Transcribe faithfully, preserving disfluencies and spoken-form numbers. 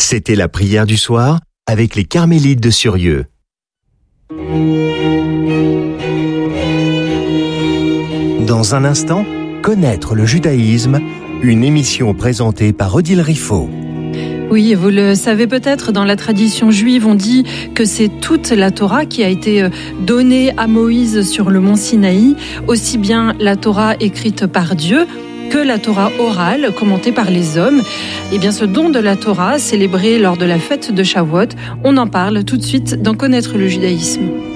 C'était la prière du soir avec les Carmélites de Surieux. Dans un instant, connaître le judaïsme, une émission présentée par Odile Riffaut. Oui, vous le savez peut-être, dans la tradition juive, on dit que c'est toute la Torah qui a été donnée à Moïse sur le mont Sinaï, aussi bien la Torah écrite par Dieu que la Torah orale, commentée par les hommes. Et bien ce don de la Torah, célébré lors de la fête de Shavuot, on en parle tout de suite dans Connaître le judaïsme.